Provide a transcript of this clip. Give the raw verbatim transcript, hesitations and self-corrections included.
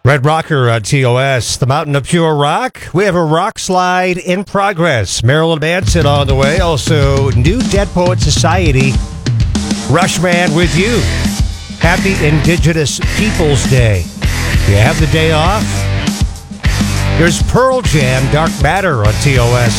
Red Rocker on T O S, the Mountain of Pure Rock. We have a rock slide in progress. Marilyn Manson on the way. Also, New Dead Poet Society. Rushman with you. Happy Indigenous Peoples Day. You have the day off? Here's Pearl Jam, Dark Matter on T O S.